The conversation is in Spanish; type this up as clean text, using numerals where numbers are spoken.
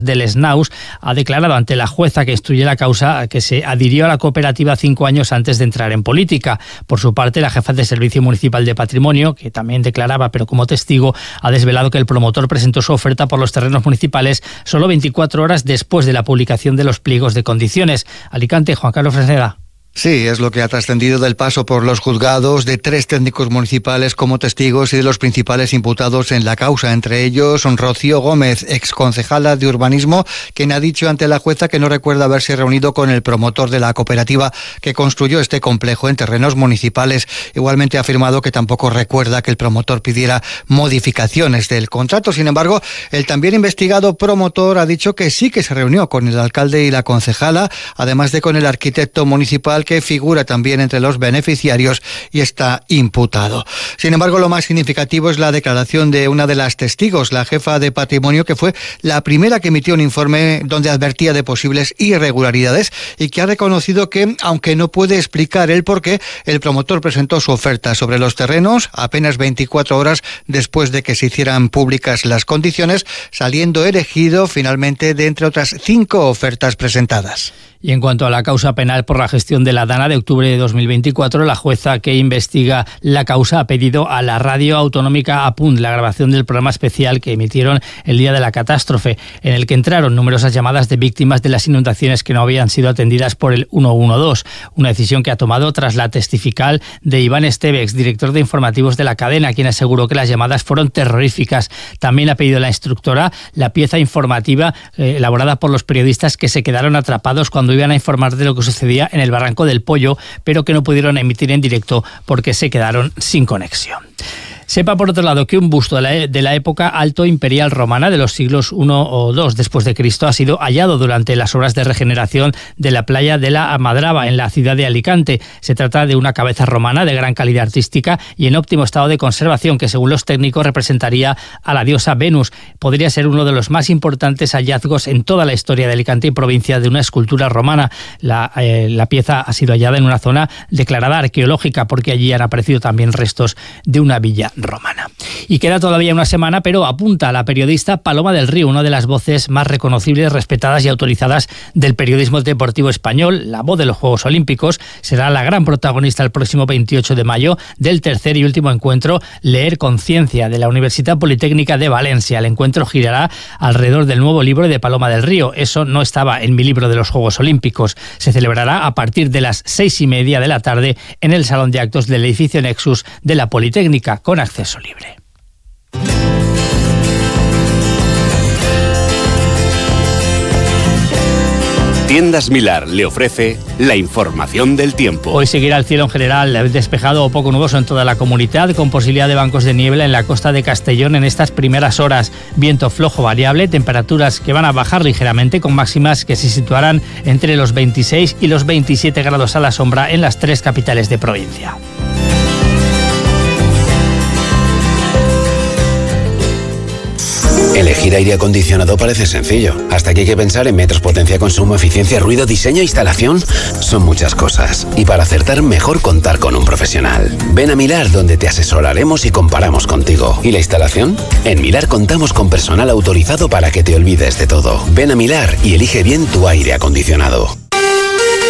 del SNAUS ha declarado ante la jueza que instruye la causa que se adhirió a la cooperativa 5 años antes de entrar en política. Por su parte, la jefa de Servicio Municipal de Patrimonio, que también declaraba pero como testigo, ha desvelado que el promotor presentó su oferta por los terrenos municipales solo 24 horas después de la publicación de los pliegos de condiciones. Alicante, Juan Carlos Fresneda. Sí, es lo que ha trascendido del paso por los juzgados de 3 técnicos municipales como testigos y de los principales imputados en la causa, entre ellos Rocío Gómez, exconcejala de Urbanismo, quien ha dicho ante la jueza que no recuerda haberse reunido con el promotor de la cooperativa que construyó este complejo en terrenos municipales. Igualmente ha afirmado que tampoco recuerda que el promotor pidiera modificaciones del contrato. Sin embargo, el también investigado promotor ha dicho que sí que se reunió con el alcalde y la concejala, además de con el arquitecto municipal, que figura también entre los beneficiarios y está imputado. Sin embargo, lo más significativo es la declaración de una de las testigos, la jefa de Patrimonio, que fue la primera que emitió un informe donde advertía de posibles irregularidades y que ha reconocido que, aunque no puede explicar el por qué, el promotor presentó su oferta sobre los terrenos apenas 24 horas después de que se hicieran públicas las condiciones, saliendo elegido finalmente de entre otras 5 ofertas presentadas. Y en cuanto a la causa penal por la gestión de la Dana de octubre de 2024, la jueza que investiga la causa ha pedido a la radio autonómica APUNT la grabación del programa especial que emitieron el día de la catástrofe, en el que entraron numerosas llamadas de víctimas de las inundaciones que no habían sido atendidas por el 112, una decisión que ha tomado tras la testifical de Iván Esteves, director de informativos de la cadena, quien aseguró que las llamadas fueron terroríficas. También ha pedido la instructora la pieza informativa elaborada por los periodistas que se quedaron atrapados cuando iban a informar de lo que sucedía en el Barranco del Pollo, pero que no pudieron emitir en directo porque se quedaron sin conexión. Sepa, por otro lado, que un busto de la época alto imperial romana de los siglos I o II después de Cristo ha sido hallado durante las obras de regeneración de la playa de la Madraba en la ciudad de Alicante. Se trata de una cabeza romana de gran calidad artística y en óptimo estado de conservación que, según los técnicos, representaría a la diosa Venus. Podría ser uno de los más importantes hallazgos en toda la historia de Alicante y provincia de una escultura romana. La pieza ha sido hallada en una zona declarada arqueológica porque allí han aparecido también restos de una villa romana. Y queda todavía una semana, pero apunta a la periodista Paloma del Río, una de las voces más reconocibles, respetadas y autorizadas del periodismo deportivo español. La voz de los Juegos Olímpicos será la gran protagonista el próximo 28 de mayo del tercer y último encuentro Leer Conciencia de la Universidad Politécnica de Valencia. El encuentro girará alrededor del nuevo libro de Paloma del Río. Eso no estaba en mi libro de los Juegos Olímpicos. Se celebrará a partir de las 6:30 de la tarde en el Salón de Actos del edificio Nexus de la Politécnica, con acceso libre. Tiendas Milar le ofrece la información del tiempo. Hoy seguirá el cielo en general despejado o poco nuboso en toda la comunidad, con posibilidad de bancos de niebla en la costa de Castellón en estas primeras horas. Viento flojo variable, temperaturas que van a bajar ligeramente, con máximas que se situarán entre los 26 y los 27 grados a la sombra en las 3 capitales de provincia. Elegir aire acondicionado parece sencillo. Hasta que hay que pensar en metros, potencia, consumo, eficiencia, ruido, diseño, instalación. Son muchas cosas. Y para acertar, mejor contar con un profesional. Ven a Milar, donde te asesoraremos y comparamos contigo. ¿Y la instalación? En Milar contamos con personal autorizado para que te olvides de todo. Ven a Milar y elige bien tu aire acondicionado.